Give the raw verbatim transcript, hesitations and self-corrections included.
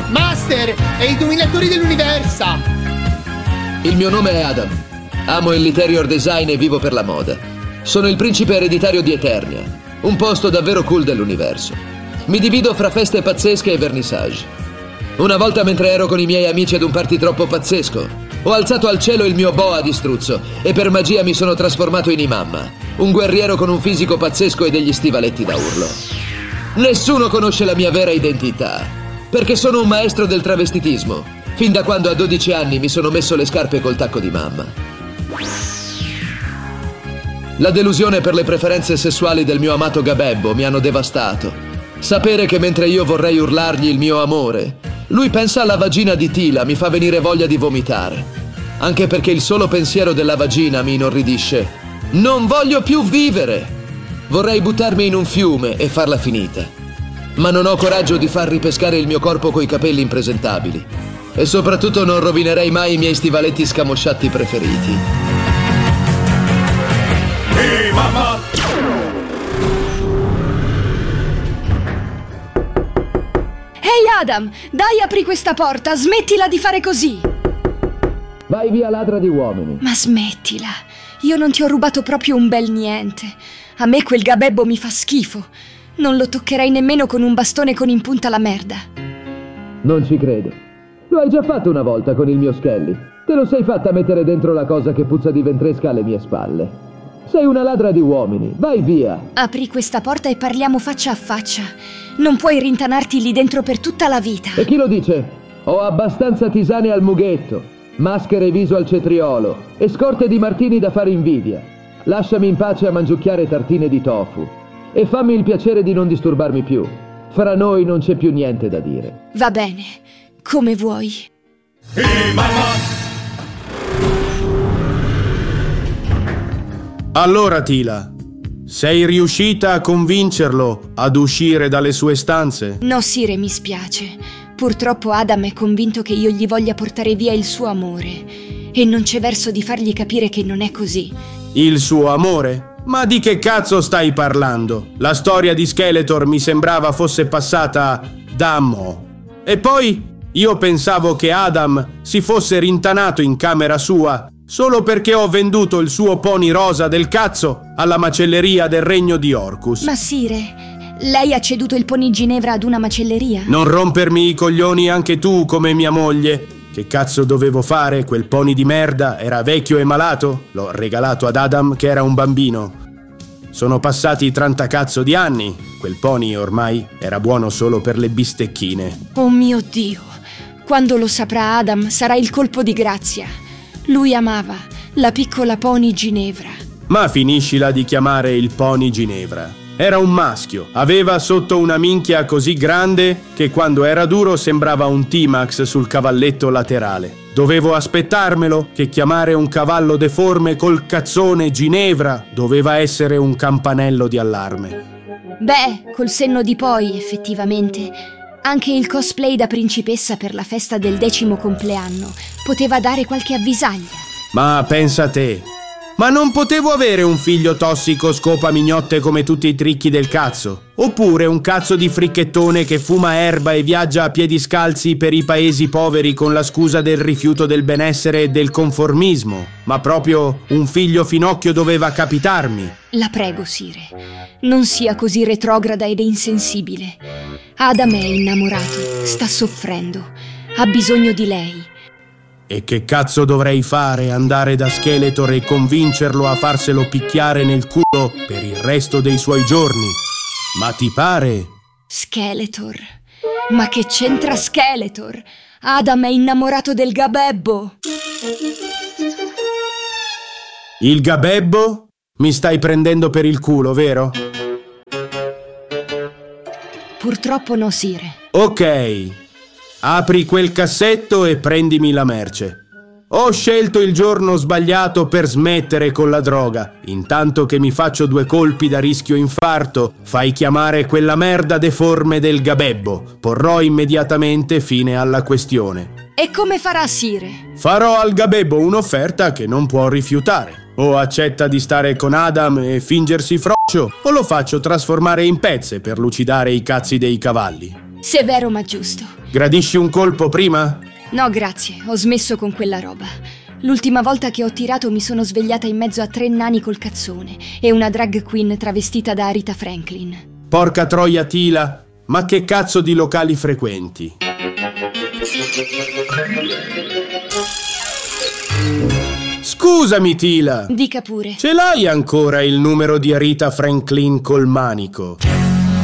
Master, è i dominatori dell'universo! Il mio nome è Adam. Amo il interior design e vivo per la moda. Sono il principe ereditario di Eternia, un posto davvero cool dell'universo. Mi divido fra feste pazzesche e vernissage. Una volta, mentre ero con i miei amici ad un party troppo pazzesco, ho alzato al cielo il mio boa di struzzo e per magia mi sono trasformato in Imamma, un guerriero con un fisico pazzesco e degli stivaletti da urlo. Nessuno conosce la mia vera identità, perché sono un maestro del travestitismo, fin da quando a dodici anni mi sono messo le scarpe col tacco di mamma. La delusione per le preferenze sessuali del mio amato Gabebbo mi hanno devastato. Sapere che mentre io vorrei urlargli il mio amore, lui pensa alla vagina di Tila mi fa venire voglia di vomitare. Anche perché il solo pensiero della vagina mi inorridisce. Non voglio più vivere! Vorrei buttarmi in un fiume e farla finita. Ma non ho coraggio di far ripescare il mio corpo coi capelli impresentabili. E soprattutto non rovinerei mai i miei stivaletti scamosciati preferiti. Ehi, mamma! Ehi Adam, dai, apri questa porta, smettila di fare così. Vai via, ladra di uomini. Ma smettila, io non ti ho rubato proprio un bel niente. A me quel Gabebbo mi fa schifo. Non lo toccherei nemmeno con un bastone con in punta la merda. Non ci credo. Lo hai già fatto una volta con il mio Skelly. Te lo sei fatta mettere dentro la cosa che puzza di ventresca alle mie spalle. Sei una ladra di uomini, vai via. Apri questa porta e parliamo faccia a faccia. Non puoi rintanarti lì dentro per tutta la vita. E chi lo dice? Ho abbastanza tisane al mughetto, maschere viso al cetriolo e scorte di martini da fare invidia. Lasciami in pace a mangiucchiare tartine di tofu e fammi il piacere di non disturbarmi più. Fra noi non c'è più niente da dire. Va bene, come vuoi. Ehi, mamma! Allora, Tila, sei riuscita a convincerlo ad uscire dalle sue stanze? No, Sire, mi spiace. Purtroppo Adam è convinto che io gli voglia portare via il suo amore e non c'è verso di fargli capire che non è così. Il suo amore? Ma di che cazzo stai parlando? La storia di Skeletor mi sembrava fosse passata da mo'. E poi io pensavo che Adam si fosse rintanato in camera sua solo perché ho venduto il suo pony rosa del cazzo alla macelleria del regno di Orcus. Ma Sire, lei ha ceduto il pony Ginevra ad una macelleria? Non rompermi i coglioni anche tu come mia moglie. Che cazzo dovevo fare? Quel pony di merda era vecchio e malato? L'ho regalato ad Adam che era un bambino. Sono passati trenta cazzo di anni. Quel pony ormai era buono solo per le bistecchine. Oh mio Dio! Quando lo saprà Adam sarà il colpo di grazia. Lui amava la piccola pony Ginevra. Ma finiscila di chiamare il pony Ginevra. Era un maschio, aveva sotto una minchia così grande che quando era duro sembrava un T-Max sul cavalletto laterale. Dovevo aspettarmelo che chiamare un cavallo deforme col cazzone Ginevra doveva essere un campanello di allarme. Beh, col senno di poi, effettivamente, anche il cosplay da principessa per la festa del decimo compleanno poteva dare qualche avvisaglia. Ma pensa te, ma non potevo avere un figlio tossico scopa mignotte come tutti i tricchi del cazzo? Oppure un cazzo di fricchettone che fuma erba e viaggia a piedi scalzi per i paesi poveri con la scusa del rifiuto del benessere e del conformismo? Ma proprio un figlio finocchio doveva capitarmi. La prego, Sire, non sia così retrograda ed insensibile. Adam è innamorato, sta soffrendo, ha bisogno di lei. E che cazzo dovrei fare? Andare da Skeletor e convincerlo a farselo picchiare nel culo per il resto dei suoi giorni? Ma ti pare? Skeletor? Ma che c'entra Skeletor? Adam è innamorato del Gabebbo. Il Gabebbo? Mi stai prendendo per il culo, vero? Purtroppo no, Sire. Ok. Apri quel cassetto e prendimi la merce. Ho scelto il giorno sbagliato per smettere con la droga. Intanto che mi faccio due colpi da rischio infarto, fai chiamare quella merda deforme del Gabebbo. Porrò immediatamente fine alla questione. E come farà, Sire? Farò al Gabebbo un'offerta che non può rifiutare. O accetta di stare con Adam e fingersi froccio, o lo faccio trasformare in pezze per lucidare i cazzi dei cavalli. Severo ma giusto. Gradisci un colpo prima? No, grazie, ho smesso con quella roba. L'ultima volta che ho tirato mi sono svegliata in mezzo a tre nani col cazzone e una drag queen travestita da Aretha Franklin. Porca troia, Tila, ma che cazzo di locali frequenti? Scusami, Tila. Dica pure. Ce l'hai ancora il numero di Aretha Franklin col manico?